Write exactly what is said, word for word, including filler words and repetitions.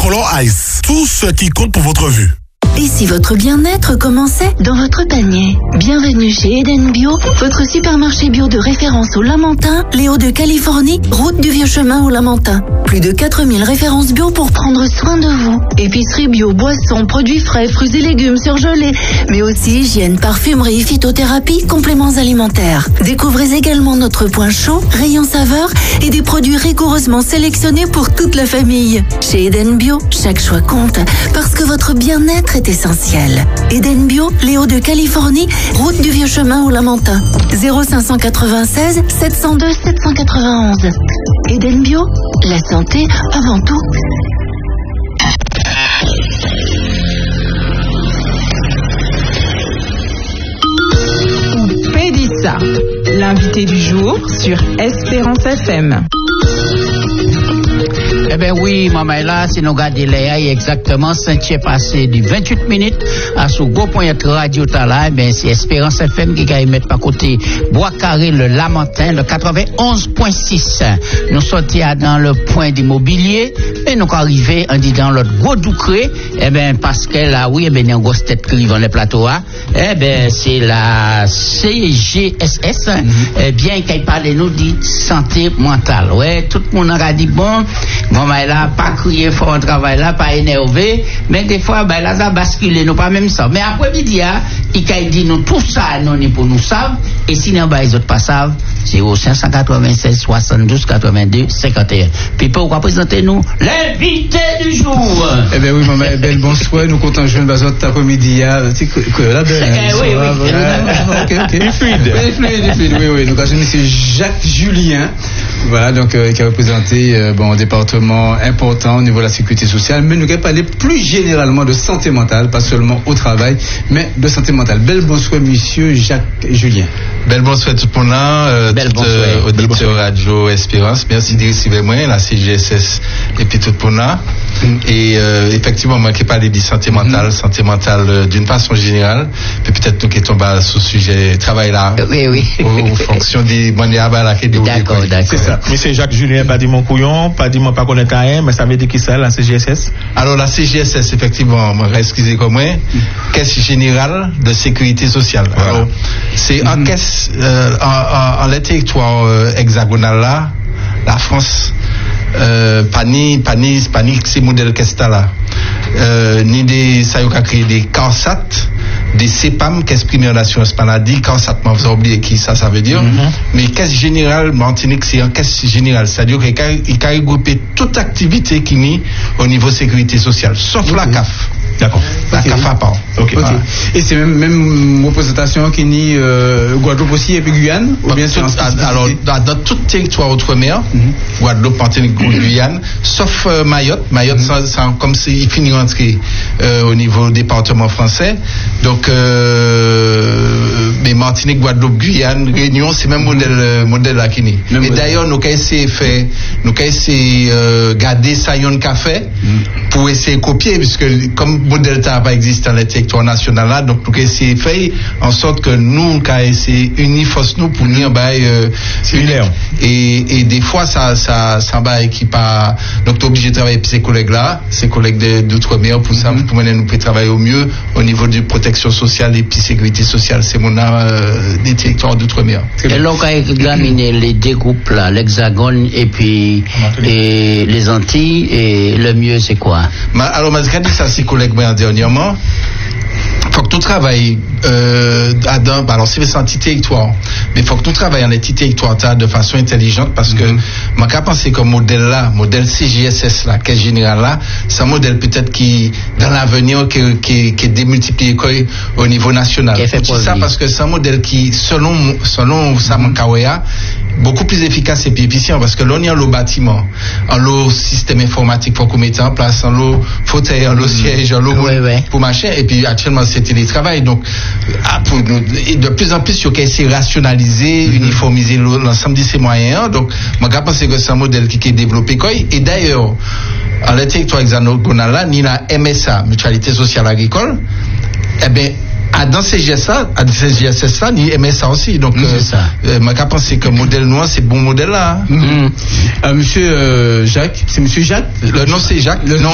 Color Ice. Tout ce qui compte pour votre vue. Et si votre bien-être commençait dans votre panier? Bienvenue chez Eden Bio, votre supermarché bio de référence au Lamentin, les Hauts-de-Californie, route du Vieux Chemin au Lamentin. Plus de quatre mille références bio pour prendre soin de vous. Épicerie bio, boissons, produits frais, fruits et légumes surgelés, mais aussi hygiène, parfumerie, phytothérapie, compléments alimentaires. Découvrez également notre point chaud, rayon saveur et des produits rigoureusement sélectionnés pour toute la famille. Chez Eden Bio, chaque choix compte parce que votre bien-être est essentiel. Eden Bio, les Hauts-de-Californie, route du Vieux Chemin au Lamentin. zéro cinq cent quatre-vingt-seize sept cent deux sept cent quatre-vingt-onze. Eden Bio, la santé avant tout. Pédissa, l'invité du jour sur Espérance F M. Eh bien oui, maman, là, si nous regardons les exactement, cinq passé du vingt-huit minutes à ce gros point de radio là, eh bien c'est Espérance F M qui va mettre par côté Bois Carré, le Lamentin, le quatre-vingt-onze point six. Nous sortis dans le point d'immobilier et nous arrivons en disant l'autre gros doucré, eh bien parce que là, oui, eh bien, il y a une grosse tête qui arrive dans les plateaux, eh bien c'est la C G S S, mm-hmm. eh bien, qui parle de nous dit santé mentale. Ouais, tout le monde a dit bon, bon, ben là, pas crier fort au travail là, pas énervé, mais des fois, ben là, ça bascule, nous pas même ça. Mais après-midi, il a dit nous tout ça, non, ni pour nous savent, et si nous, ben, les autres pas savent, c'est au cinq cent quatre-vingt-seize soixante-douze quatre-vingt-deux cinquante et un. Puis pourquoi présenter nous l'invité du jour? Eh bien oui, maman, belle bonsoir, nous comptons jouer une base cet après-midi, là, la belle. Oui, oui. Ok, ok. Il fluide. Oui, fluide, fluide, oui, oui. Donc, c'est monsieur Jacques Julien, voilà, donc, euh, qui a représenté, euh, bon, un département important au niveau de la sécurité sociale, mais nous allons parler plus généralement de santé mentale, pas seulement au travail, mais de santé mentale. Belle bonsoir, monsieur Jacques Julien. Belle bonsoir tout le monde, euh, Belle tout euh, auditeur Radio Espérance. Merci de recevoir moi, la C G S S et puis tout le monde. Mm. Et euh, effectivement, moi qui parle de santé mentale, mm. santé mentale euh, d'une façon générale, puis peut-être nous qui tombons sur ce sujet travail là. Oui, oui. En fonction des manières à la qui D'accord, d'accord. C'est ça. Monsieur Jacques Julien, pas dit mon couillon, pas dit mon pas connaître rien, mais ça veut dire qui ça, la C G S S? Alors la C G S S, effectivement, excusez comme moi, Caisse générale de sécurité sociale. Voilà. Alors, c'est mm-hmm. en caisse, euh, en, en, en le territoire euh, hexagonal là, la France, euh, pas ni, pas ni, pas ni ces modèles caisse là, euh, ni des, ça y a créé des CARSAT, des CEPAM, caisse première d'assurance maladie, CARSAT, moi vous avez oublié qui ça, ça veut dire, mm-hmm. mais caisse générale, Martinique, c'est en caisse générale, c'est-à-dire qu'il a regroupé toute activité qui est au niveau sécurité sociale, sauf okay. la C A F. D'accord. La okay. C A F à part. Okay. Okay. Et c'est même, même représentation qui est euh, Guadeloupe aussi et puis Guyane ou bien tout, alors, dans, dans tout territoire outre-mer, mm-hmm. Guadeloupe, Martinique, Guyane, sauf euh, Mayotte. Mayotte, mm-hmm. ça, ça, comme s'il finit rentrer euh, au niveau département français. Donc, euh, mais Martinique, Guadeloupe, Guyane, Réunion, c'est même modèle, euh, modèle là qui est. Et modèle. D'ailleurs, nous avons essayé de faire, nous avons essayé de garder ça yon café mm-hmm. pour essayer de copier, puisque comme modèle n'a pas existé dans le territoire national là, donc nous avons essayé de faire en sorte que nous, nous avons essayé unir force nous pour venir bah, euh, et, et des fois, ça, ça, ça va qui pas, donc tu es obligé de travailler avec ces collègues là, ces collègues d'outre-mer pour ça, mm-hmm. pour mener nous travailler au mieux au niveau de protection sociale et puis sécurité sociale, c'est mon euh, des territoires d'outre-mer. Et là, on a examiné les deux groupes là, l'Hexagone et puis et les Antilles, et le mieux c'est quoi? Ma, alors, moi, je dis ça à ces collègues dernièrement. Faut que tout travaille euh, à d'un, alors c'est un petit territoire, mais faut que tout travaille en petit territoire de façon intelligente parce mm-hmm. que moi qu'à penser comme modèle là, modèle C G S S là, caisse générale là, c'est un modèle peut-être qui dans l'avenir qui qui qui est démultiplié au niveau national. C'est ça parce que c'est un modèle qui selon selon Sam Kawaya beaucoup plus efficace et plus efficient parce que l'on y a le bâtiment, en le système informatique faut qu'on mette en place, en le fauteuil, en le siège, en le ouais, ouais. pour machin et puis actuellement c'est télétravail donc pour, et de plus en plus il faut essayer de rationaliser, mm-hmm. uniformiser l'ensemble de ces moyens donc moi je pense que c'est un modèle qui est développé et d'ailleurs en le territoire hexagonal là ni la M S A mutualité sociale agricole eh bien à dans ces G S A, à ces G S S là, ni M S A aussi. Donc, mmh, euh, euh, ma cap c'est que modèle noir, c'est bon modèle là. Hein. Mmh. Euh, monsieur euh, Jacques, c'est monsieur Jacques. Le nom c'est Jacques. Le nom